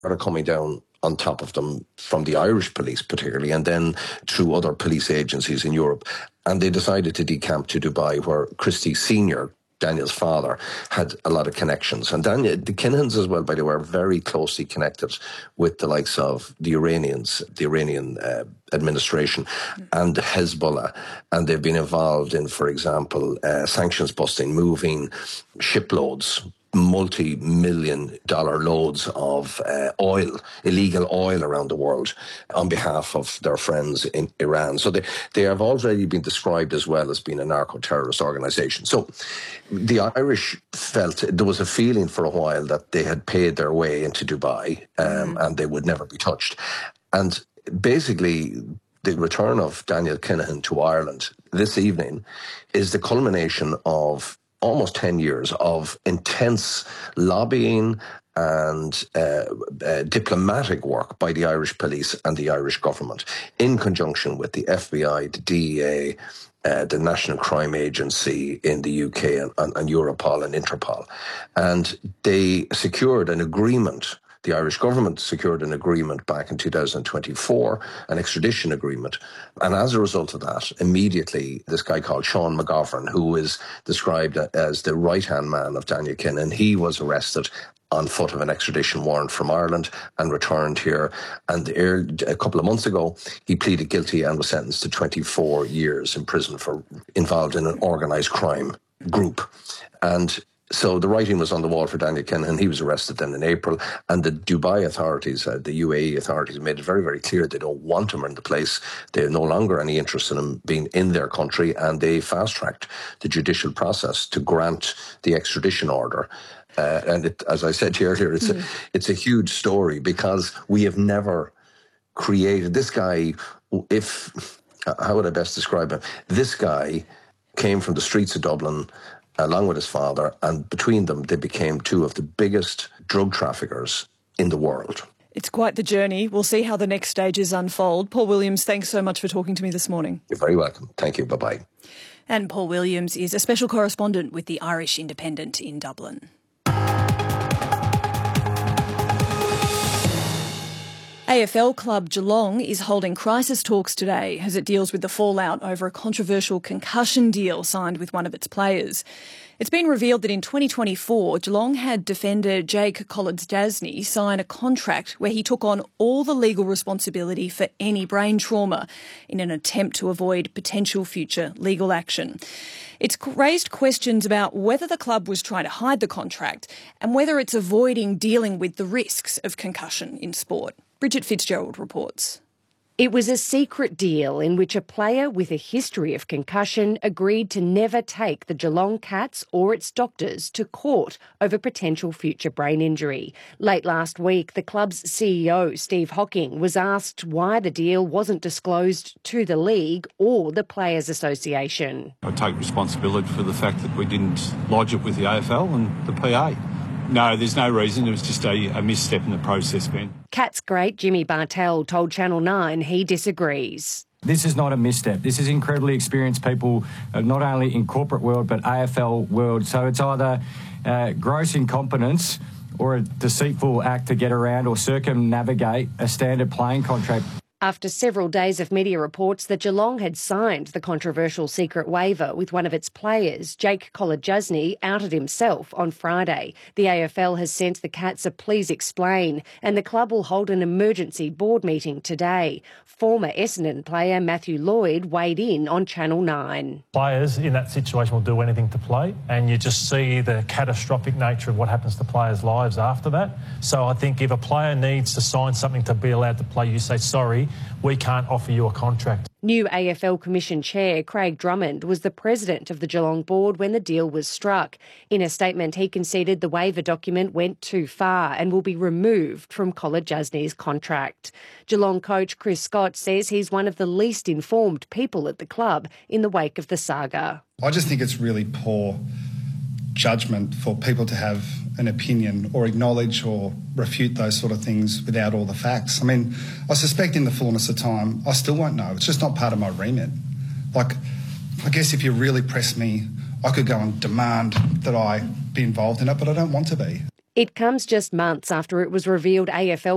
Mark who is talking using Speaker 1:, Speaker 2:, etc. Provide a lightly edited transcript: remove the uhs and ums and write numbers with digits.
Speaker 1: are coming down on top of them from the Irish police particularly, and then through other police agencies in Europe. And they decided to decamp to Dubai, where Christie Sr., Daniel's father, had a lot of connections. And Daniel, the Kinahans as well, by the way, are very closely connected with the likes of the Iranians, the Iranian administration, and Hezbollah. And they've been involved in, for example, sanctions busting, moving shiploads, multi-million-dollar loads of oil, illegal oil around the world on behalf of their friends in Iran. So they have already been described as well as being a narco-terrorist organisation. So the Irish felt there was a feeling for a while that they had paid their way into Dubai and they would never be touched. And basically, the return of Daniel Kinahan to Ireland this evening is the culmination of almost 10 years of intense lobbying and diplomatic work by the Irish police and the Irish government in conjunction with the FBI, the DEA, the National Crime Agency in the UK and Europol and Interpol. And they secured an agreement. The Irish government secured an agreement back in 2024, an extradition agreement. And as a result of that, immediately, this guy called Sean McGovern, who is described as the right-hand man of Daniel Kinahan, he was arrested on foot of an extradition warrant from Ireland and returned here. And a couple of months ago, he pleaded guilty and was sentenced to 24 years in prison for involved in an organised crime group. And so the writing was on the wall for Daniel Kinahan. He was arrested then in April, and the Dubai authorities, the UAE authorities, made it very, very clear they don't want him in the place. They have no longer any interest in him being in their country, and they fast-tracked the judicial process to grant the extradition order. And it, as I said earlier, it's a huge story because we have never created this guy. How would I best describe him? This guy came from the streets of Dublin along with his father, and between them, they became two of the biggest drug traffickers in the world.
Speaker 2: It's quite the journey. We'll see how the next stages unfold. Paul Williams, thanks so much for talking to me this morning.
Speaker 1: You're very welcome. Thank you. Bye-bye.
Speaker 2: And Paul Williams is a special correspondent with the Irish Independent in Dublin. AFL club Geelong is holding crisis talks today as it deals with the fallout over a controversial concussion deal signed with one of its players. It's been revealed that in 2024, Geelong had defender Jake Kolodjasny sign a contract where he took on all the legal responsibility for any brain trauma in an attempt to avoid potential future legal action. It's raised questions about whether the club was trying to hide the contract and whether it's avoiding dealing with the risks of concussion in sport. Bridget Fitzgerald reports.
Speaker 3: It was a secret deal in which a player with a history of concussion agreed to never take the Geelong Cats or its doctors to court over potential future brain injury. Late last week, the club's CEO, Steve Hocking, was asked why the deal wasn't disclosed to the league or the Players Association.
Speaker 4: I take responsibility for the fact that we didn't lodge it with the AFL and the PA. No, there's no reason. It was just a misstep in the process, Ben.
Speaker 3: Cats great Jimmy Bartell told Channel 9 he disagrees.
Speaker 5: This is not a misstep. This is incredibly experienced people, not only in corporate world but AFL world. So it's either gross incompetence or a deceitful act to get around or circumnavigate a standard playing contract.
Speaker 3: After several days of media reports that Geelong had signed the controversial secret waiver with one of its players, Jake Kolodjasny outed himself on Friday. The AFL has sent the Cats a please explain, and the club will hold an emergency board meeting today. Former Essendon player Matthew Lloyd weighed in on Channel 9.
Speaker 6: Players in that situation will do anything to play, and you just see the catastrophic nature of what happens to players' lives after that. So I think if a player needs to sign something to be allowed to play, you say, sorry, we can't offer you a contract.
Speaker 3: New AFL Commission Chair Craig Drummond was the president of the Geelong board when the deal was struck. In a statement, he conceded the waiver document went too far and will be removed from Kolodjasny's contract. Geelong coach Chris Scott says he's one of the least informed people at the club in the wake of the saga.
Speaker 7: I just think it's really poor judgment for people to have an opinion or acknowledge or refute those sort of things without all the facts. I mean, I suspect in the fullness of time, I still won't know. It's just not part of my remit. Like, I guess if you really press me, I could go and demand that I be involved in it, but I don't want to be.
Speaker 3: It comes just months after it was revealed AFL